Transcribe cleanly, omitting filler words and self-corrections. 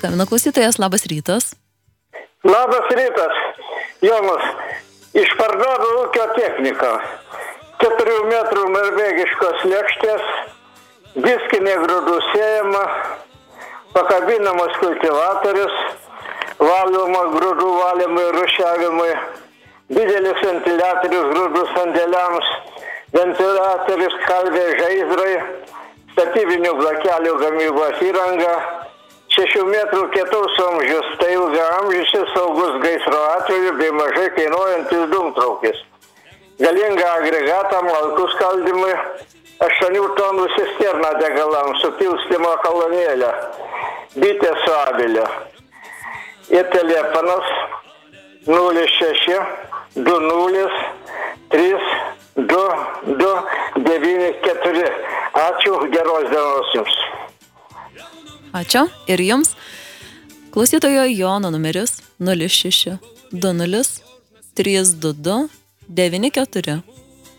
skambina klausytojas, labas rytas. Labas rytas, Jonas. Išparduodu ūkio techniką. 4 metrų norvegiškos lėkštės, diskinė grūdų sėjama, pakabinamas kultivatorius, valoma grūdų valymui ir rūšiavimui, didelis ventiliatorius grūdų sandėliams, ventiliatorius kalvė žaizdrai, statybinių blokelių gamybos įranga, 6 metrų kietus amžius, tai ilgaamžis saugus gaisro atveju bei mažai kainuojantis dūmtraukis. Galinga agregatą malkų skaldymui, 8 tonų cisterna degalams su pilstymo kolonėlė, bitė su avilė. Ir telefonas 06 20 32 94. Ačiū, geros dienos jums. Ačiū ir jums. Klausytojo Jono numeris 06 20 322 94.